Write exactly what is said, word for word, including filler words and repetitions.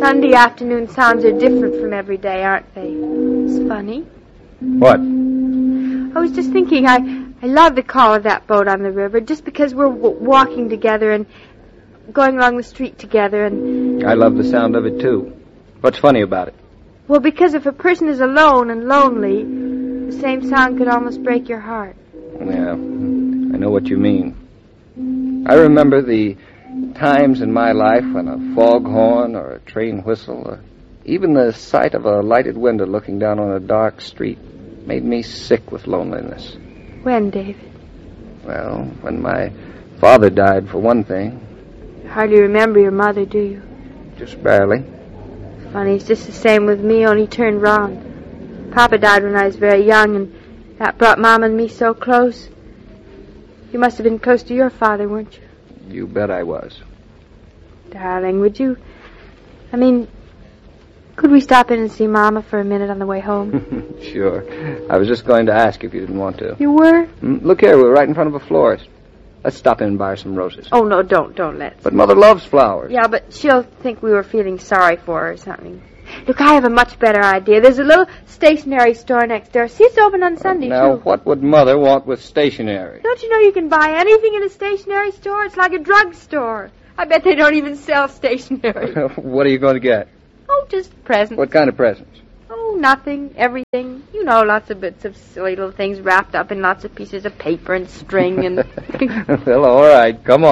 Sunday afternoon sounds are different from every day, aren't they? It's funny. What? I was just thinking, I, I love the call of that boat on the river, just because we're w- walking together and going along the street together and... I love the sound of it, too. What's funny about it? Well, because if a person is alone and lonely, the same sound could almost break your heart. Yeah, I know what you mean. I remember the times in my life when a foghorn or a train whistle or even the sight of a lighted window looking down on a dark street made me sick with loneliness. When, David? Well, when my father died, for one thing. You hardly remember your mother, do you? Just barely. Funny, it's just the same with me, only turned round. Papa died when I was very young, and that brought Mom and me so close. You must have been close to your father, weren't you? You bet I was. Darling, would you... I mean, could we stop in and see Mama for a minute on the way home? Sure. I was just going to ask if you didn't want to. You were? Mm, look here, we're right in front of a florist. Let's stop in and buy her some roses. Oh, no, don't, don't let's. But Mother loves flowers. Yeah, but she'll think we were feeling sorry for her or something. Look, I have a much better idea. There's a little stationery store next door. See, it's open on Sunday, now, too. what would Mother want with stationery? Don't you know you can buy anything in a stationery store? It's like a drugstore. I bet they don't even sell stationery. What are you going to get? Oh, just presents. What kind of presents? Oh, nothing, everything. You know, lots of bits of silly little things wrapped up in lots of pieces of paper and string and... Well, all right, come on.